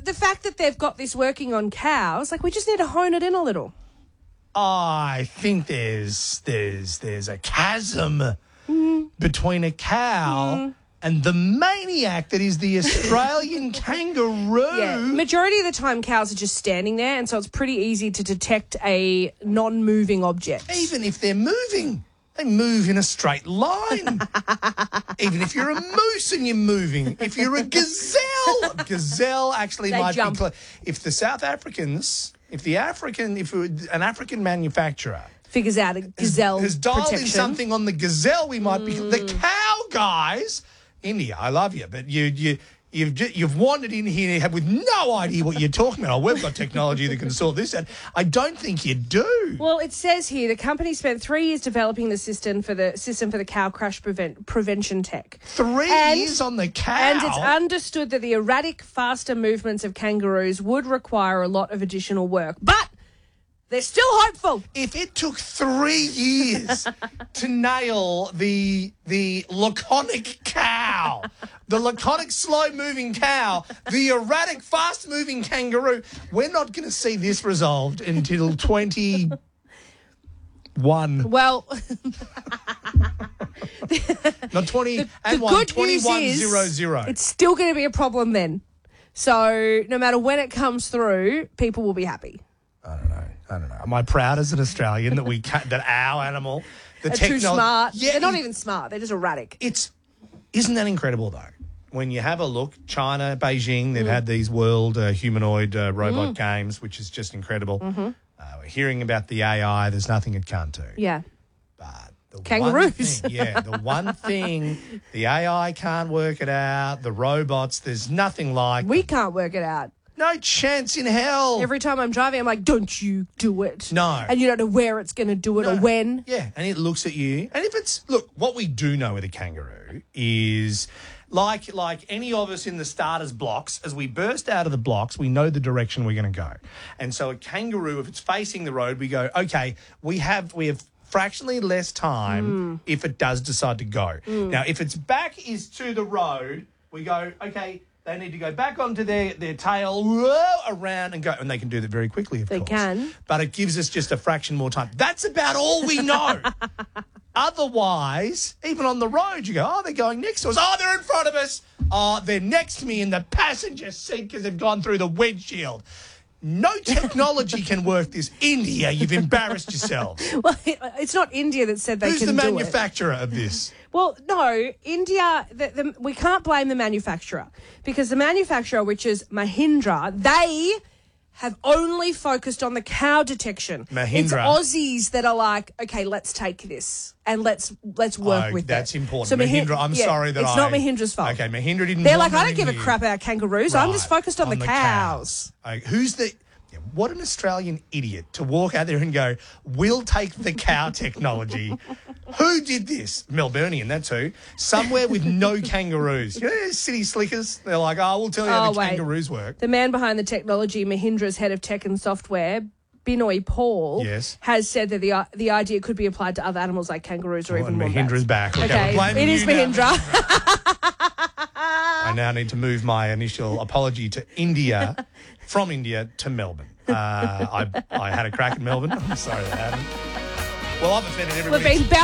the fact that they've got this working on cows, like we just need to hone it in a little. I think there's a chasm between a cow and the maniac that is the Australian kangaroo. Yeah, majority of the time cows are just standing there, and so it's pretty easy to detect a non-moving object. Even if they're moving, they move in a straight line. Even if you're a moose and you're moving, if you're a gazelle actually They might jump. be. If the South Africans, if an African manufacturer Figures out a gazelle has dialed protection. in something on the gazelle, we might be the cow guys. India, I love you, but you've wandered in here with no idea what you're talking about. Oh, we've got technology that can sort this out. I don't think you do. Well, it says here the company spent 3 years developing the system for the cow crash prevention tech. 3 years on the cow. And it's understood that the erratic, faster movements of kangaroos would require a lot of additional work. But they're still hopeful. If it took 3 years to nail the laconic cow, the laconic, slow-moving cow, the erratic, fast-moving kangaroo, we're not going to see this resolved until 21. Well, Not 20 the and 1, good news is 2100. it's still going to be a problem then. So no matter when it comes through, people will be happy. I don't know. Am I proud as an Australian that that our animal, They're too smart. Yeah, They're not even smart. They're just erratic. Isn't that incredible though? When you have a look, China, Beijing, they've had these world humanoid robot games, which is just incredible. We're hearing about the AI. There's nothing it can't do. Yeah. But the Kangaroos. the one thing, the AI can't work it out. The robots, there's nothing like We can't work it out. no chance in hell. Every time I'm driving, I'm like, don't you do it. No. And you don't know where it's going to do it or when. Yeah, and it looks at you. And what we do know with a kangaroo is like any of us in the starter's blocks, as we burst out of the blocks, we know the direction we're going to go. And so a kangaroo, if it's facing the road, we go, okay, we have fractionally less time if it does decide to go. Now, if its back is to the road, we go, okay, they need to go back onto their tail, around and go. And they can do that very quickly, of course. They can. But it gives us just a fraction more time. That's about all we know. Otherwise, even on the road, you go, oh, they're going next to us. Oh, they're in front of us. Oh, they're next to me in the passenger seat because they've gone through the windshield. No technology can work this. India, you've embarrassed yourselves. Well, it's not India that said they Who's can the do it. manufacturer of this? Well, no, India, we can't blame the manufacturer because the manufacturer, which is Mahindra, they have only focused on the cow detection. Mahindra. It's Aussies that are like, okay, let's take this and let's work with that's it. important. So Mahindra, I'm sorry that it's not Mahindra's fault. Okay, Mahindra didn't They're want like, I them don't give in a here. crap about kangaroos. I'm just focused on the cows. Okay, what an Australian idiot to walk out there and go, we'll take the cow technology. Who did this? Melburnian, that's who. Somewhere with no kangaroos. You know, city slickers? They're like, we'll tell you how the kangaroos work. The man behind the technology, Mahindra's head of tech and software, Binoy Paul, has said that the idea could be applied to other animals like kangaroos or even wombats. Mahindra's back. Okay, it is Mahindra. I now need to move my initial apology to India, from India to Melbourne. I had a crack at Melbourne. I'm sorry that happened. Well, I've offended everybody. We've been